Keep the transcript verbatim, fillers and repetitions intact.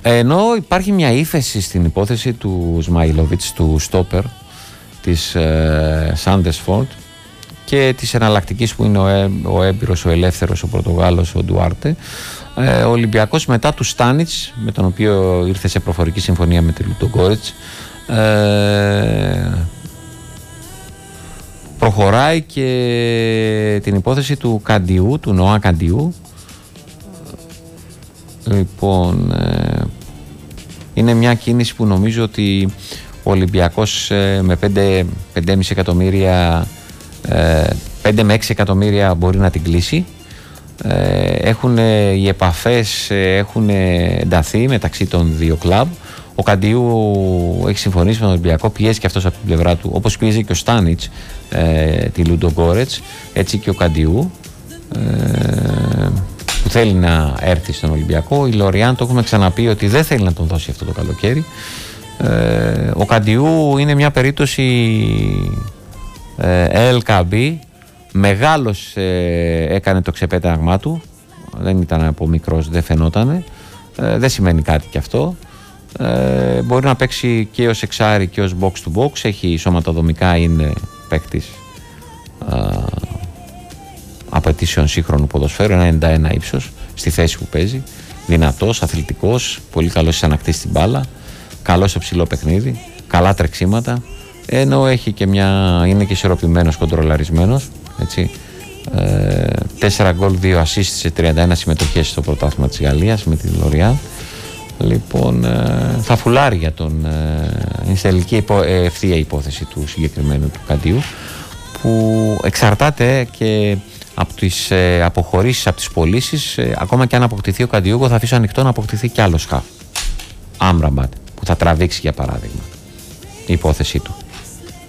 Ενώ υπάρχει μια ύφεση στην υπόθεση του Σμαϊλόβιτς, του στόπερ της ε, Σάντεσφορντ, και της εναλλακτικής που είναι ο, ε, ο έμπειρος, ο ελεύθερος, ο Πορτογάλος, ο Ντουάρτε. Ε, ο Ολυμπιακός μετά του Στάνιτς, με τον οποίο ήρθε σε προφορική συμφωνία με τη Λουντογκόρετς, ε, προχωράει και την υπόθεση του Καντιού, του Νοά Καντιού. Λοιπόν, ε, είναι μια κίνηση που νομίζω ότι ο Ολυμπιακός ε, με πέντε με πέντε εκατομμύρια, ε, πέντε με έξι εκατομμύρια μπορεί να την κλείσει. Ε, έχουν, ε, οι επαφές ε, έχουν ενταθεί μεταξύ των δύο κλαμπ. Ο Καντιού έχει συμφωνήσει με τον Ολυμπιακό, πιέζει και αυτός από την πλευρά του, όπως πιέζει και ο Στάνιτς ε, τη Λουντογκόρετς, έτσι και ο Καντιού, ε, που θέλει να έρθει στον Ολυμπιακό. Η Λοριάν, το έχουμε ξαναπεί, ότι δεν θέλει να τον δώσει αυτό το καλοκαίρι. Ε, ο Καντιού είναι μια περίπτωση ε, ελ κέι μπι. Μεγάλος ε, έκανε το ξεπέταγμά του, δεν ήταν από μικρός, δεν φαινότανε, ε, δεν σημαίνει κάτι κι αυτό. Ε, μπορεί να παίξει και ως εξάρι και ως box to box, έχει σωματοδομικά, είναι παίκτης ε, απαιτήσεων σύγχρονου ποδοσφαίρου, ένα ενενήντα ένα ύψος στη θέση που παίζει, δυνατός, αθλητικός, πολύ καλός σε ανακτήσει την μπάλα, καλός σε ψηλό παιχνίδι, καλά τρεξίματα, ενώ έχει και μια, είναι και ισορροπημένος, κοντρολαρισμένος, έτσι. Ε, τέσσερα γκολ, δύο assist σε τριάντα ένα συμμετοχές στο πρωτάθλημα της Γαλλίας με τη Λοριά. Λοιπόν, ε, θα φουλάρει για τον ε, είναι τελική υπο, ε, ευθεία υπόθεση του συγκεκριμένου του Καντιού, που εξαρτάται και από τις ε, αποχωρήσεις, από τις πωλήσεις. Ε, ακόμα και αν αποκτηθεί ο Καντιού, εγώ θα αφήσω ανοιχτό να αποκτηθεί κι άλλο χαφ, Άμραμπατ, που θα τραβήξει για παράδειγμα η υπόθεσή του.